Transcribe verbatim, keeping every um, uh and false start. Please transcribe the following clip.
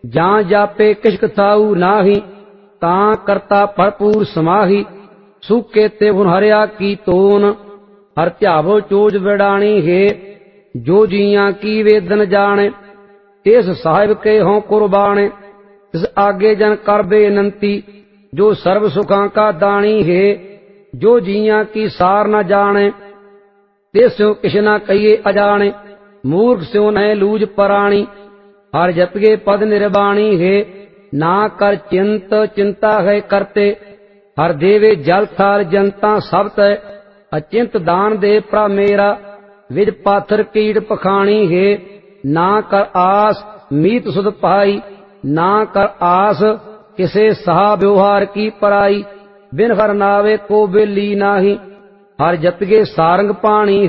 ਜਾਂ ਜਾਪੇ ਕਿਛ ਕਥਾਊ ਨਾਹੀ, ਤਾਂ ਕਰਤਾ ਭਰਪੂਰ ਸਮਾਹੀ। ਸੁਕੇ ਤੇ ਹੁਨ ਹਰਿਆ ਕੀ ਤੋਨ, ਹਰ ਧਿਆਵੋ ਚੋਜ ਵਿਡਾਣੀ ਹੈ। ਜੋ ਜੀਆਂ ਕੀ ਵੇਦਨ ਜਾਣੇ, ਇਸ ਸਾਹਿਬ ਕੇ ਹੋਂ ਕੁਰਬਾਣੇ। ਤਿਸ आगे जन कर बेनंती, जो सर्व सुखां का दानी है। जो जियां की सार न जाने, तिस्यो किछ न कहिए अजाने। मूर्ख स्यो न लूज पराणी, हर जपगे पद निर्वाणी है। ना कर चिंत चिंता है करते, हर देवे जल थाल जनता सब तय। अचिंत दान दे प्रा मेरा, विज पाथर कीट पखाणी है। ना कर आस मीत सुध पाई, ना कर आस किसे सहा व्यवहार की पराई। बिन हर नावे को बेली नाही, हर जपगे सारंग पाणी